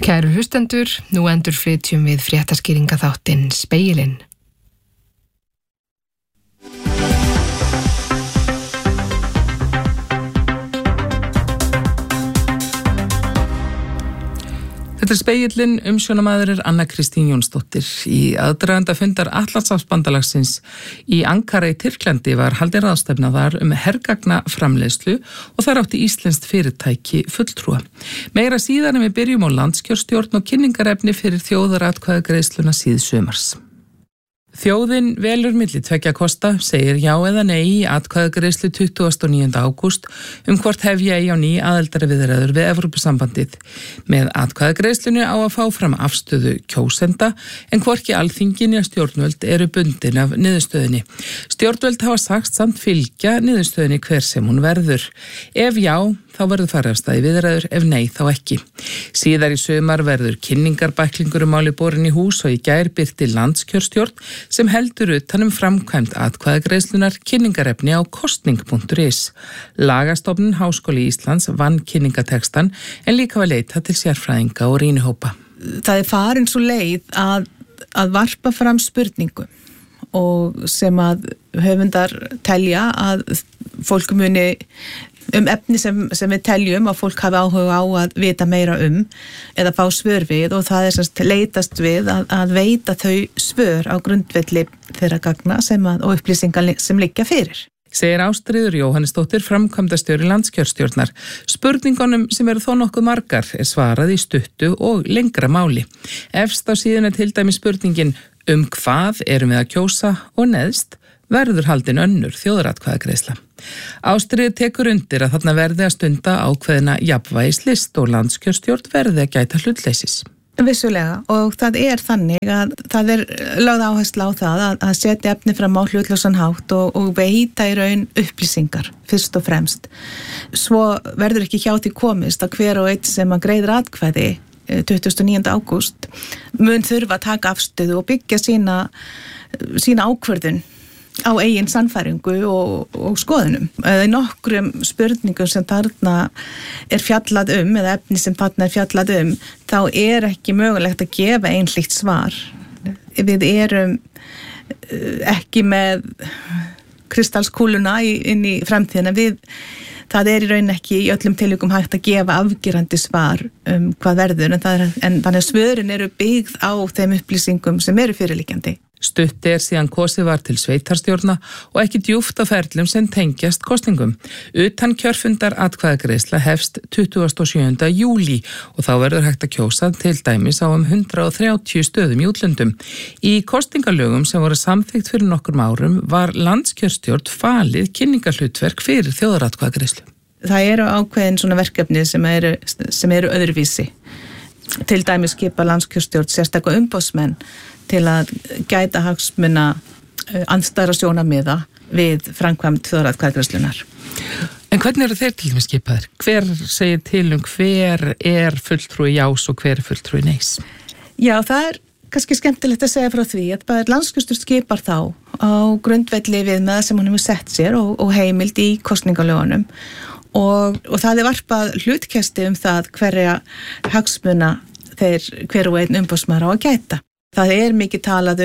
Kæru hlustendur, nú endurflytjum við fréttaskýringaþáttinn Spegilinn. Þetta Spegillinn, umsjónamaður Anna Kristín Jónsdóttir. Í aðdraganda fundar Atlantshafsbandalagsins í Ankara í Tyrklandi var haldin ráðstefna þar hergagnaframleiðslu og þar átti íslenskt fyrirtæki fulltrúa. Meira síðan en við byrjum á landskjörstjórn og kynningarefni fyrir þjóðaratkvæðagreiðsluna síðsumars. Þjóðin velur milli tveggja kosta, segir já eða nei í atkvæðagreiðslu 29. ágúst hvort hefja eigi á ný aðildarviðræður við Evrópusambandið. Með atkvæðagreiðslunni á að fá fram afstöðu kjósenda en hvorki alþingi né stjórnvöld eru bundin af niðurstöðunni. Stjórnvöld hafa sagt samt fylgja niðurstöðunni hver sem hún verður. Ef já, þá verður farið af stað í viðræður, ef nei, þá ekki. Síðar í sumar verður kynningarbæklingur máli borin í hús og í gær birti landskjörstjórn sem heldur utan framkvæmd atkvæðagreiðslunar kynningarefni á kostning.is. Lagastofnun Háskóli Íslands vann kynningatekstan en líka var leitað til sérfræðinga og rýnihópa. Það farin svo leið að varpa fram spurningu og sem að höfundar telja að fólk muni efni sem við teljum að fólk hafi áhuga á að vita meira eða fá svör við og það semst leitast við að veita þau svör á grundvelli þeirra gagna og upplýsingar sem liggja fyrir. Segir Ástríður Jóhannesdóttir, framkvæmdastjóri landskjörstjórnar. Spurningunum sem eru þó nokkuð margar svarað í stuttu og lengra máli. Efst á síðuna til dæmis spurningin hvað erum við að kjósa og neðst verður haldin önnur þjóðaratkvæðagreiðsla. Ástríður tekur undir að þarna verði að stunda ákveðna jafnvægislist og landskjörstjórn verði að gæta hlutleysis. Vissulega og það er þannig að það er lögð áhersla á það að setja efni fram á hlutlausan hátt og veita í raun upplýsingar fyrst og fremst. Svo verður ekki hjá því komist að hver og einn sem að greiðir atkvæði 29. ágúst mun þurfa að taka afstöðu og byggja sína ákvörðun á eigin sannfæringu og skoðunum. Eða í nokkrum spurningum sem þarna er fjallað eða efni sem þarna er fjallað þá er ekki mögulegt að gefa einhlíkt svar. Við erum ekki með kristalskúluna inn í framtíðina. Það er í raun ekki í öllum tilvikum hægt að gefa afgerandi svar hvað verður, en þannig að svörin eru byggð á þeim upplýsingum sem eru fyrirliggjandi. Stutt síðan kosið var til sveitarstjórna og ekki djúpt á ferlum sem tengjast kosningum. Utan kjörfundar atkvæðagreiðsla hefst 27. júlí og þá verður hægt að kjósa til dæmis á 130 stöðum í útlöndum. Í kosningalögum sem voru samþykkt fyrir nokkrum árum var landskjörstjórn falið kynningarhlutverk fyrir þjóðaratkvæðagreiðslu. Það eru ákveðin svona verkefni sem eru öðruvísi. Til dæmis skipa landskjörstjórn sérstaka umboðsmenn til að gæta hagsmuna andstæðra sjónarmiða við framkvæmd þjóðaratkvæðagreiðslunnar. En hvernig eru þeir til dæmis skipaðir? Hver segir til hver er fulltrúi jás og hver er fulltrúi neys? Já, það er kannski skemmtilegt að segja frá því að bara landskjörstjórn skipar þá á grundvelli viðmiða sem hún hefur sett sér og heimild í kosningalögunum og það er varpað hlutkesti það hverja hagsmuna hver og einn umboðsmaður á að gæta. Það er mikið talað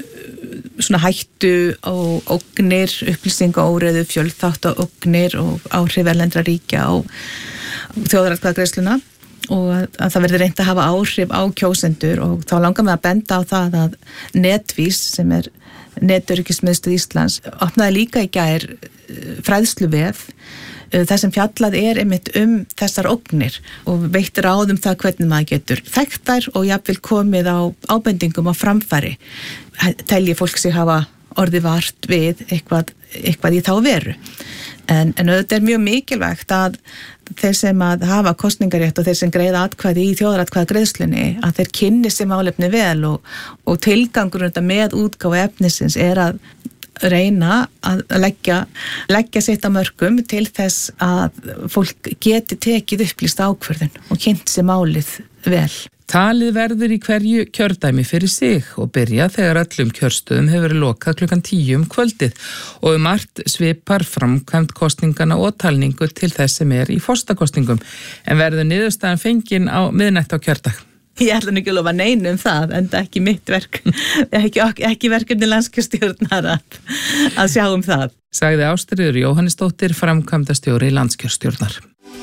svona hættu og ógnir, upplýsingaóreiðu, fjölþátta ógnir og áhrif erlendra ríkja á þjóðaratkvæðagreiðsluna og að það verður reynt að hafa áhrif á kjósendur og þá langar mig að benda á það að Netvís sem er Netöryggismiðstöð Íslands opnaði líka í gær fræðsluvef það sem fjallað er einmitt þessar ógnir og veitt ráð það hvernig maður getur þekkt þær og jafnvel komið á ábendingum á framfæri. Telji fólk sig hafa orðið vart við eitthvað í þá veru. En auðvitað er mjög mikilvægt að þeir sem að hafa kosningarétt og þeir sem greiða atkvæði í þjóðaratkvæðagreiðslunni að þeir kynni sér málefni vel og tilgangur með útgáfu efnisins er að reyna að leggja sitt á mörkum til þess að fólk geti tekið upplýst ákvörðun og kynnt sér málið vel. Talið verður í hverju kjördæmi fyrir sig og byrja þegar öllum kjörstöðum hefur verið lokað klukkan 10 kvöldið og margt svipar framkvæmd kosningana og talningu til þess sem er í forstakosningum en verður niðurstaðan fengin á miðnætti á kjördag. Ég ætla nú ekki að lofa neinu það, en það ekki mitt verk, ekki verkefni landskjörstjórnar að sjá það. Sagði Ástríður Jóhannesdóttir, framkvæmdastjóri landskjörstjórnar.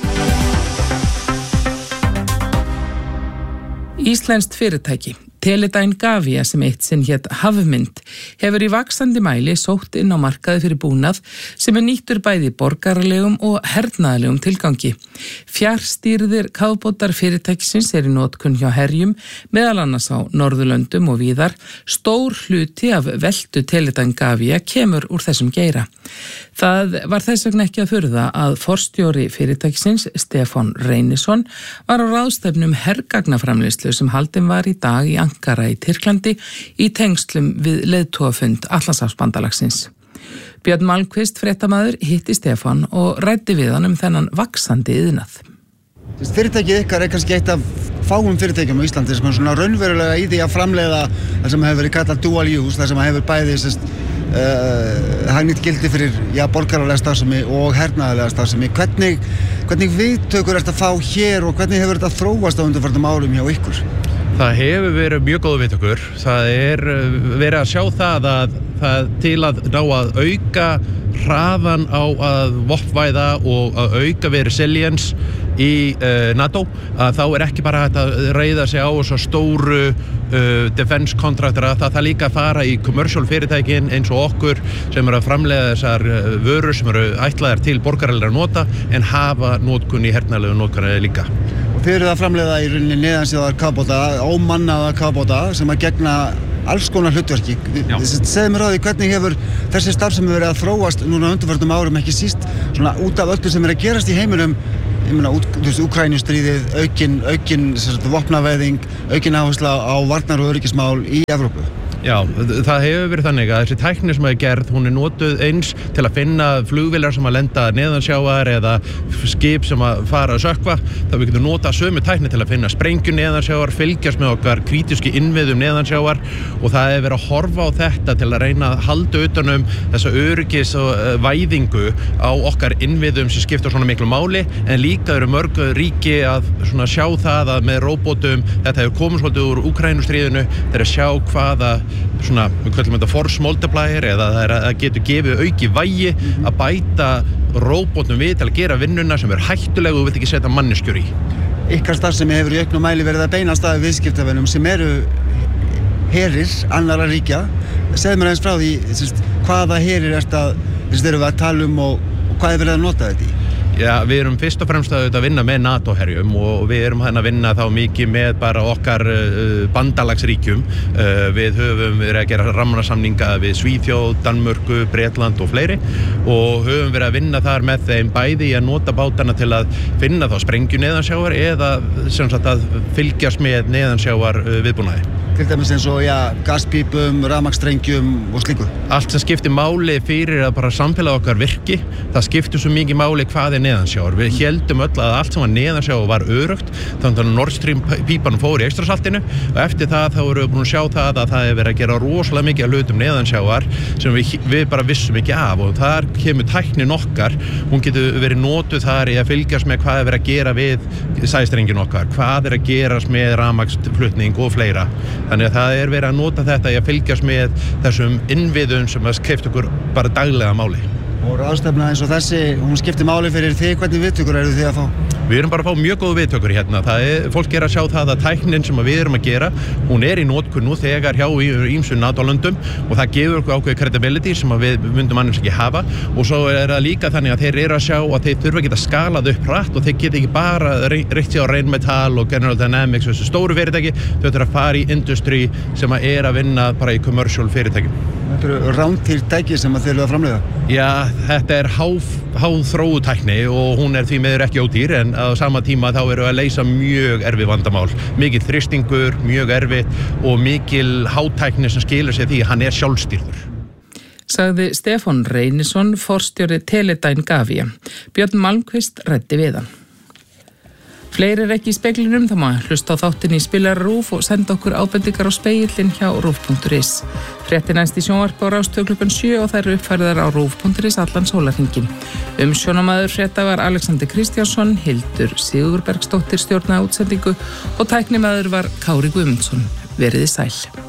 Íslenskt fyrirtæki, Teledyne Gavia sem eitt sinn hét Hafmynd, hefur í vaxandi mæli sótt inn á markaði fyrir búnað sem nýttur bæði borgaralegum og hernaðalegum tilgangi. Fjarstýrðir kafbátar fyrirtækisins í notkun hjá herjum, meðal annars á Norðurlöndum og víðar. Stór hluti af veltu Teledyne Gavia kemur úr þessum geira. Það var þess vegna ekki að furða að forstjóri fyrirtækisins, Stefán Reynisson, var á ráðstefnum hergagnaframleiðslu sem haldin var í dag í Ankara í Tyrklandi í tengslum við leiðtogafund Atlantshafsbandalagsins. Björn Malmquist, fréttamaður, hitti Stefán og ræddi við hann þennan vaxandi iðnað. Fyrirtækið ykkar kannski eitt af fáum fyrirtækjum á Íslandi sem svona raunverulega í því að framleiða það sem hefur verið kallað dual use, það sem hefur bæði hagnýtt gildi fyrir borgaralega starfsemi og hernaðarlega starfsemi. Hvernig viðtökur ertu að fá hér og hvernig hefur þetta þróast á undanfarnum árum hjá ykkur? Það hefur verið mjög góða viðtökur. Það verið að sjá það að það til að ná að auka hraðan á að vopnvæða og að auka resilience í NATO, að þá ekki bara hægt að reiða sig á svo stóru defense kontraktora, það líka að fara í commercial fyrirtækin eins og okkur sem að framleiða þessar vörur sem ætlaðar til borgaralegra nota en hafa notkun í hernaðarlegu notkunni líka. Þið eruð að framleiða í rauninni neðansjáðar kafbáta, ómannaða kafbáta sem að gegna alls konar hlutverki. Segðu mér á því hvernig hefur þessi starfsemi verið að þróast núna undanfarnum árum, ekki síst svona út af öllu sem að gerast í heiminum. Ég meina, Úkraínustríðið, aukin vopnavæðing, aukin áhersla á varnar- og öryggismál í Evrópu. Já, það hefur verið þannig að þessi tækni sem er gerð, hún notuð eins til að finna flugvélar sem að lenda neðansjávar eða skip sem að fara að sökkva. Það við getum notað sömu tækni til að finna sprengju neðansjávar, fylgjast með okkar krítísku innviðum neðansjávar og það hefur verið að horfa á þetta til að reyna að halda utanum þessa öryggis og væðingu á okkar innviðum sem skipta svona miklu máli, en líka eru mörg ríki að svona sjá það að með róbótum, þetta hefur komið svolítið úr Úkrænustríðinu, þeir að sjá hvaða svona, við kallum þetta force multiplier eða það getur gefið auki vægi að bæta róbótum við til að gera vinnuna sem hættuleg og þú vilt ekki setja manneskjur í. Ykkar starfsemi hefur í auknum mæli verið að beina staði viðskiptavinum sem eru herir annarra ríkja. Segðu mér aðeins frá því hvaða herir erum við að tala um og hvað verið að nota þetta í? Já, við erum fyrst og fremst að vinna með NATO-herjum og við erum að vinna þá mikið með bara okkar bandalagsríkjum. Við höfum verið að gera rammasamninga við Svíþjóð, Danmörku, Bretland og fleiri og höfum verið að vinna þar með þeim bæði í að nota bátana til að finna þá sprengju neðansjávar eða sem sagt að fylgjast með neðansjávar viðbúnaði. Til dæmis eins og gaspípum, rafmagnsstrengjum og slíku. Allt sem skiptir máli fyrir að bara samfélag okkar virki, það skiptir svo mikið máli hvað neðansjávar. Við héldum öll að allt sem var neðansjávar var örugt, þannig að Nord Stream pípan fór í Eystrasaltinu og eftir það þá erum við búin að sjá það að það verið að gera rosalega mikið af hlutum neðansjávar sem við bara vissum ekki af og þar kemur tæknin okkar, hún getur verið notuð þar í að fylgjast með hvað verið að gera við sæstrengin okkar, hvað að gerast með rafmagnsflutning og fleira. Þannig að það verið að nota þetta í að fylgjast með þessum innviðum sem að skipta okkur bara daglega máli. Og ráðstefna eins og þessi, hún skiptir máli fyrir þig, hvernig viðtökur eru þið að fá? Við erum bara að fá mjög góð viðtökur hérna. Fólk að sjá það að tæknin sem við erum að gera, hún í notkun nú þegar hjá ýmsum NATO-löndum og það gefur okkur ákveðið credibility sem við myndum annars ekki hafa og svo það líka þannig að þeir eru að sjá að þeir þurfa að geta skalað upp hratt og þeir geta ekki bara reitt sig á Rheinmetall og General Dynamics og þessu stóru fyrirtæki, þau þurfa að fara í industry sem að vinna bara í commercial fyrirtækjum. Þetta eru rántýrtæki sem að þeir eru að framleiða? Já, þetta háþróu tækni og hún því miður ekki ódýr en á sama tíma þá eru að leysa mjög erfið vandamál. Mikil þrýstingur, mjög erfið og mikil hátækni sem skilur sig því að hann sjálfstýrður. Sagði Stefán Reynisson, forstjóri Teledyne Gavia. Björn Malmquist ræddi við hann. Fleiri ekki í speglinum, þá má hlusta á þáttin í Spilar RÚV og senda okkur ábendingar á spegillin hjá rúv.is. Fréttir næst í sjónvarpi á Rás 2 klukkan 7 og þær eru uppfærðar á rúv.is allan sólarhringinn. Umsjónamaður frétta var Alexander Kristjánsson, Hildur Sigurbergsdóttir stjórnaði útsendingu og tæknimaður var Kári Guðmundsson. Veriði sæl.